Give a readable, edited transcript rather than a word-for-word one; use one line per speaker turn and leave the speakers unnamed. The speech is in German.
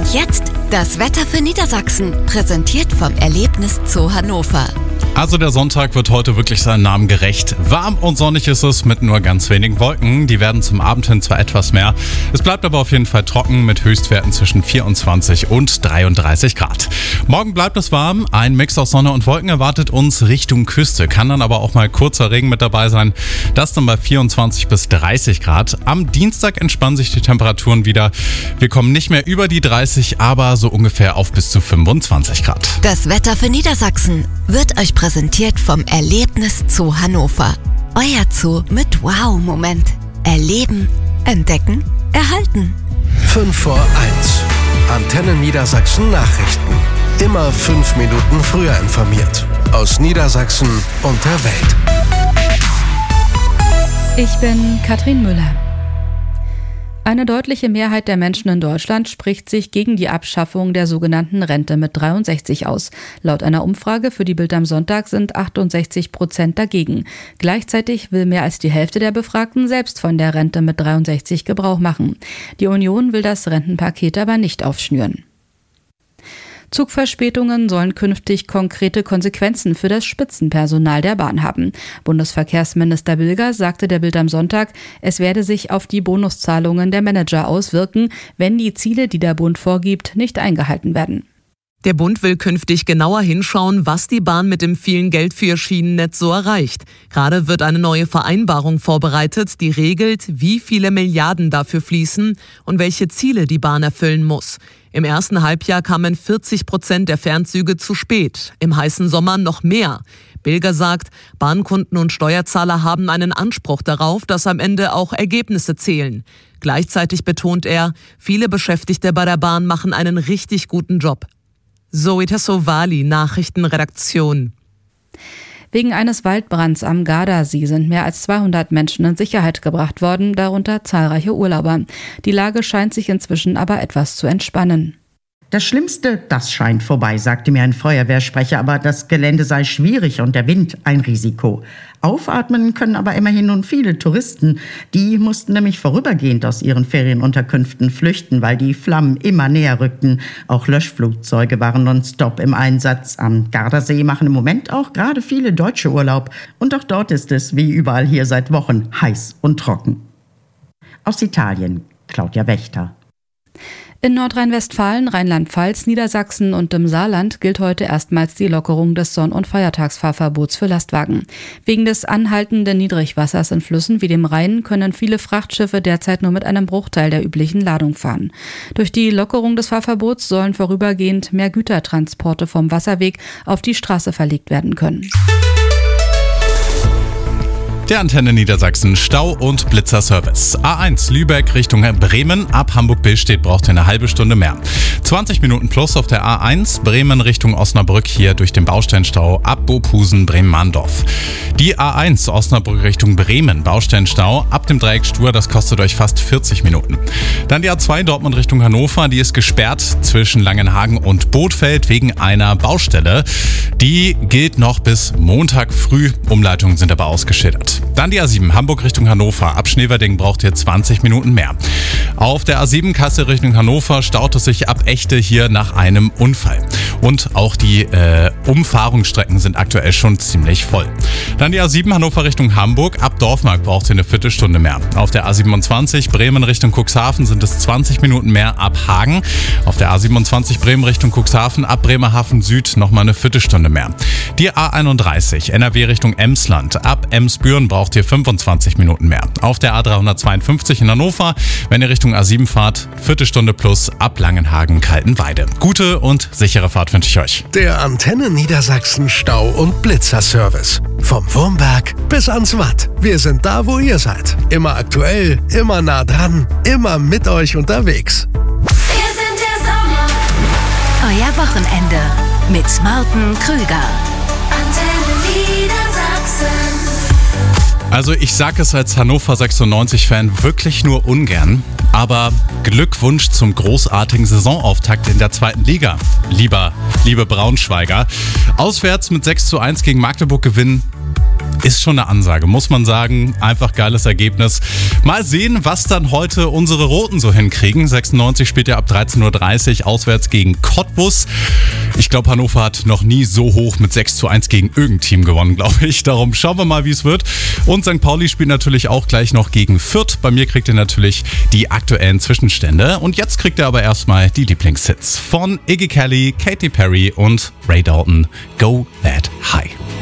Und jetzt das Wetter für Niedersachsen, präsentiert vom Erlebnis Zoo Hannover.
Also der Sonntag wird heute wirklich seinem Namen gerecht. Warm und sonnig ist es mit nur ganz wenigen Wolken. Die werden zum Abend hin zwar etwas mehr. Es bleibt aber auf jeden Fall trocken mit Höchstwerten zwischen 24 und 33 Grad. Morgen bleibt es warm. Ein Mix aus Sonne und Wolken erwartet uns Richtung Küste. Kann dann aber auch mal kurzer Regen mit dabei sein. Das dann bei 24 bis 30 Grad. Am Dienstag entspannen sich die Temperaturen wieder. Wir kommen nicht mehr über die 30, aber so ungefähr auf bis zu 25 Grad.
Das Wetter für Niedersachsen wird euch präsentiert vom Erlebnis Zoo Hannover. Euer Zoo mit Wow-Moment. Erleben, entdecken, erhalten.
5 vor 1. Antenne Niedersachsen Nachrichten. Immer 5 Minuten früher informiert. Aus Niedersachsen und der Welt.
Ich bin Katrin Müller. Eine deutliche Mehrheit der Menschen in Deutschland spricht sich gegen die Abschaffung der sogenannten Rente mit 63 aus. Laut einer Umfrage für die Bild am Sonntag sind 68% dagegen. Gleichzeitig will mehr als die Hälfte der Befragten selbst von der Rente mit 63 Gebrauch machen. Die Union will das Rentenpaket aber nicht aufschnüren. Zugverspätungen sollen künftig konkrete Konsequenzen für das Spitzenpersonal der Bahn haben. Bundesverkehrsminister Bilger sagte der Bild am Sonntag, es werde sich auf die Bonuszahlungen der Manager auswirken, wenn die Ziele, die der Bund vorgibt, nicht eingehalten werden.
Der Bund will künftig genauer hinschauen, was die Bahn mit dem vielen Geld für ihr Schienennetz so erreicht. Gerade wird eine neue Vereinbarung vorbereitet, die regelt, wie viele Milliarden dafür fließen und welche Ziele die Bahn erfüllen muss. Im ersten Halbjahr kamen 40% der Fernzüge zu spät, im heißen Sommer noch mehr. Bilger sagt, Bahnkunden und Steuerzahler haben einen Anspruch darauf, dass am Ende auch Ergebnisse zählen. Gleichzeitig betont er, viele Beschäftigte bei der Bahn machen einen richtig guten Job. Zoe Tassovali, Nachrichtenredaktion.
Wegen eines Waldbrands am Gardasee sind mehr als 200 Menschen in Sicherheit gebracht worden, darunter zahlreiche Urlauber. Die Lage scheint sich inzwischen aber etwas zu entspannen.
Das Schlimmste, das scheint vorbei, sagte mir ein Feuerwehrsprecher, aber das Gelände sei schwierig und der Wind ein Risiko. Aufatmen können aber immerhin nun viele Touristen. Die mussten nämlich vorübergehend aus ihren Ferienunterkünften flüchten, weil die Flammen immer näher rückten. Auch Löschflugzeuge waren nonstop im Einsatz. Am Gardasee machen im Moment auch gerade viele Deutsche Urlaub. Und auch dort ist es, wie überall hier seit Wochen, heiß und trocken. Aus Italien, Claudia Wächter.
In Nordrhein-Westfalen, Rheinland-Pfalz, Niedersachsen und im Saarland gilt heute erstmals die Lockerung des Sonn- und Feiertagsfahrverbots für Lastwagen. Wegen des anhaltenden Niedrigwassers in Flüssen wie dem Rhein können viele Frachtschiffe derzeit nur mit einem Bruchteil der üblichen Ladung fahren. Durch die Lockerung des Fahrverbots sollen vorübergehend mehr Gütertransporte vom Wasserweg auf die Straße verlegt werden können.
Der Antenne Niedersachsen Stau- und Blitzerservice. A1 Lübeck Richtung Bremen. Ab Hamburg-Billstedt braucht ihr eine halbe Stunde mehr. 20 Minuten plus auf der A1 Bremen Richtung Osnabrück hier durch den Baustellenstau ab Bobhusen Bremen-Mahndorf. Die A1 Osnabrück Richtung Bremen Baustellenstau ab dem Dreieck Stur, das kostet euch fast 40 Minuten. Dann die A2 Dortmund Richtung Hannover, die ist gesperrt zwischen Langenhagen und Bothfeld wegen einer Baustelle. Die gilt noch bis Montag früh. Umleitungen sind aber ausgeschildert. Dann die A7 Hamburg Richtung Hannover. Ab Schneverding braucht ihr 20 Minuten mehr. Auf der A7 Kassel Richtung Hannover staut es sich ab Echte hier nach einem Unfall. Und auch die Umfahrungsstrecken sind aktuell schon ziemlich voll. Dann die A7 Hannover Richtung Hamburg. Ab Dorfmark braucht ihr eine Viertelstunde mehr. Auf der A27 Bremen Richtung Cuxhaven sind es 20 Minuten mehr ab Hagen. Auf der A27 Bremen Richtung Cuxhaven ab Bremerhaven Süd nochmal eine Viertelstunde mehr. Die A31 NRW Richtung Emsland. Ab Emsbüren braucht ihr 25 Minuten mehr. Auf der A352 in Hannover, wenn ihr Richtung A7 fahrt, Viertelstunde plus ab Langenhagen-Kaltenweide. Gute und sichere Fahrt wünsche ich euch.
Der Antenne Niedersachsen Stau- und Blitzerservice. Vom Wurmberg bis ans Watt. Wir sind da, wo ihr seid. Immer aktuell, immer nah dran, immer mit euch unterwegs.
Wir sind der Sommer. Euer Wochenende mit Martin Krüger. Antenne Niedersachsen.
Also ich sage es als Hannover 96-Fan wirklich nur ungern, aber Glückwunsch zum großartigen Saisonauftakt in der 2. Liga, liebe Braunschweiger. Auswärts mit 6:1 gegen Magdeburg gewinnen, Ist schon eine Ansage, muss man sagen. Einfach geiles Ergebnis. Mal sehen, was dann heute unsere Roten so hinkriegen. 96 spielt ja ab 13:30 Uhr auswärts gegen Cottbus. Ich glaube, Hannover hat noch nie so hoch mit 6:1 gegen irgendein Team gewonnen, glaube ich. Darum schauen wir mal, wie es wird. Und St. Pauli spielt natürlich auch gleich noch gegen Fürth. Bei mir kriegt ihr natürlich die aktuellen Zwischenstände. Und jetzt kriegt ihr aber erstmal die Lieblingshits von Iggy Kelly, Katy Perry und Ray Dalton. Go That High.